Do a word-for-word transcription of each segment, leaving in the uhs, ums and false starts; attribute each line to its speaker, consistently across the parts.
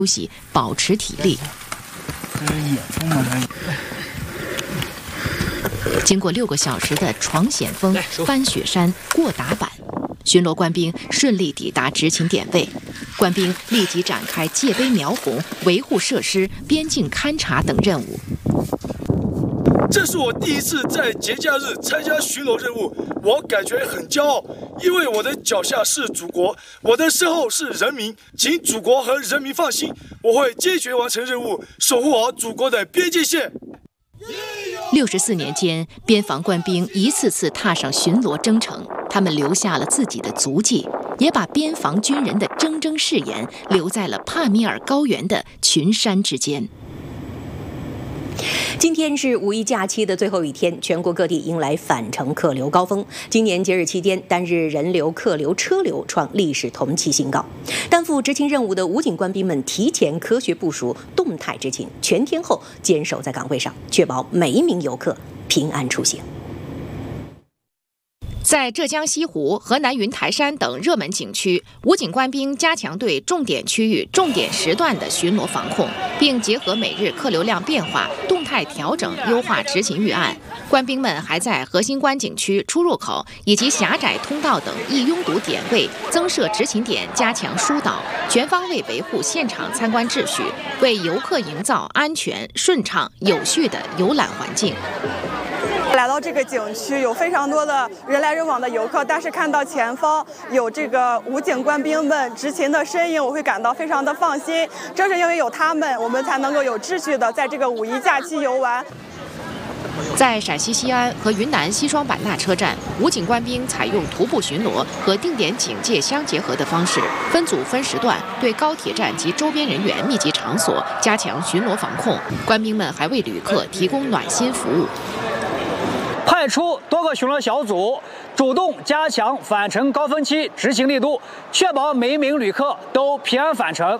Speaker 1: 休息，保持体力。经过六个小时的闯险峰、翻雪山、过打板，巡逻官兵顺利抵达执勤点位。官兵立即展开界碑描红、维护设施、边境勘察等任务。
Speaker 2: 这是我第一次在节假日参加巡逻任务，我感觉很骄傲，因为我的脚下是祖国，我的身后是人民，请祖国和人民放心，我会坚决完成任务，守护好祖国的边界线。
Speaker 1: 六十四年间，边防官兵一次次踏上巡逻征程，他们留下了自己的足迹，也把边防军人的铮铮誓言留在了帕米尔高原的群山之间。
Speaker 3: 今天是五一假期的最后一天，全国各地迎来返程客流高峰。今年节日期间，单日人流、客流、车流创历史同期新高。担负执勤任务的武警官兵们提前科学部署，动态执勤，全天候坚守在岗位上，确保每一名游客平安出行。
Speaker 1: 在浙江西湖、河南云台山等热门景区，武警官兵加强对重点区域、重点时段的巡逻防控，并结合每日客流量变化，动态调整优化执勤预案。官兵们还在核心观景区出入口以及狭窄通道等易拥堵点位增设执勤点，加强疏导，全方位维护现场参观秩序，为游客营造安全、顺畅、有序的游览环境。
Speaker 4: 来到这个景区，有非常多的人来人往的游客，但是看到前方有这个武警官兵们执勤的身影，我会感到非常的放心。正是因为有他们，我们才能够有秩序的在这个五一假期游玩。
Speaker 1: 在陕西西安和云南西双版纳车站，武警官兵采用徒步巡逻和定点警戒相结合的方式，分组分时段对高铁站及周边人员密集场所加强巡逻防控。官兵们还为旅客提供暖心服务。
Speaker 5: 派出多个巡逻小组，主动加强返程高峰期执行力度，确保每一名旅客都平安返程。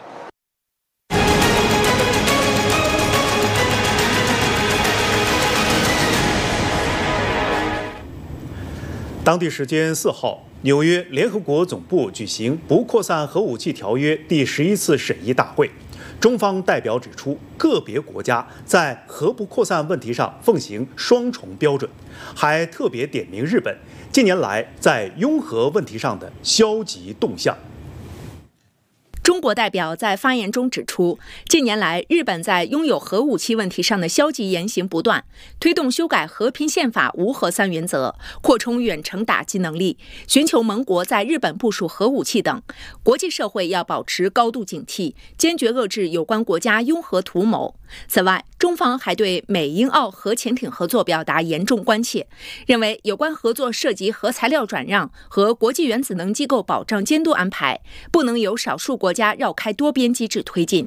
Speaker 6: 当地时间四号，纽约联合国总部举行不扩散核武器条约第十一次审议大会。中方代表指出，个别国家在核不扩散问题上奉行双重标准，还特别点名日本近年来在拥核问题上的消极动向。
Speaker 7: 中国代表在发言中指出，近年来日本在拥有核武器问题上的消极言行不断，推动修改和平宪法无核三原则，扩充远程打击能力，寻求盟国在日本部署核武器等。国际社会要保持高度警惕，坚决遏制有关国家拥核图谋。此外，中方还对美英澳核潜艇合作表达严重关切，认为有关合作涉及核材料转让和国际原子能机构保障监督安排，不能由少数国家绕开多边机制推进。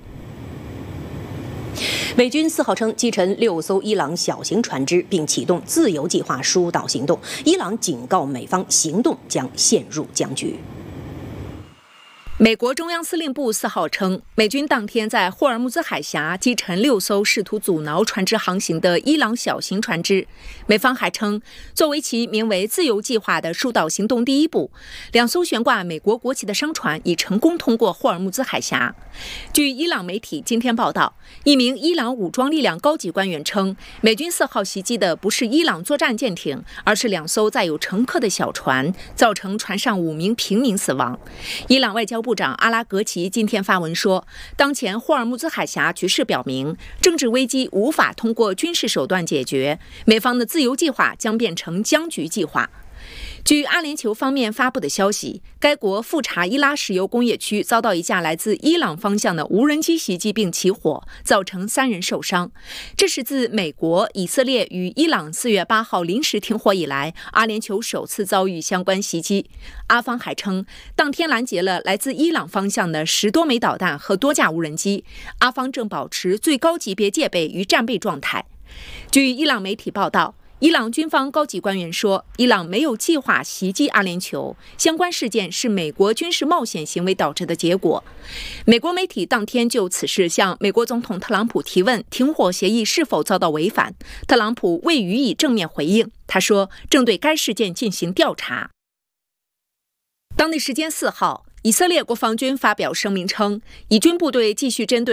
Speaker 3: 美军四号称击沉六艘伊朗小型船只，并启动自由计划疏导行动。伊朗警告美方，行动将陷入僵局。
Speaker 7: 美国中央司令部四号称，美军当天在霍尔木兹海峡击沉六艘试图阻挠船只航行的伊朗小型船只。美方还称，作为其名为“自由计划”的疏导行动第一步，两艘悬挂美国国旗的商船已成功通过霍尔木兹海峡。据伊朗媒体今天报道，一名伊朗武装力量高级官员称，美军四号袭击的不是伊朗作战舰艇，而是两艘载有乘客的小船，造成船上五名平民死亡。伊朗外交部长阿拉格齐今天发文说，当前霍尔木兹海峡局势表明，政治危机无法通过军事手段解决，美方的自由计划将变成僵局计划。据阿联酋方面发布的消息，该国富查伊拉石油工业区遭到一架来自伊朗方向的无人机袭击并起火，造成三人受伤。这是自美国、以色列与伊朗四月八号临时停火以来，阿联酋首次遭遇相关袭击。阿方还称，当天拦截了来自伊朗方向的十多枚导弹和多架无人机，阿方正保持最高级别戒备与战备状态。据伊朗媒体报道，伊朗军方高级官员说，伊朗没有计划袭击阿联酋，相关事件是美国军事冒险行为导致的结果。美国媒体当天就此事向美国总统特朗普提问，停火协议是否遭到违反，特朗普未予以正面回应。他说，正对该事件进行调查。当地时间四号， 以色列国防军发表声明称，以军部队继续针对